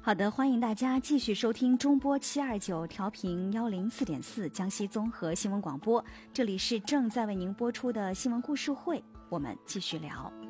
好的，欢迎大家继续收听中波729调频104.4江西综合新闻广播，这里是正在为您播出的新闻故事会，我们继续聊。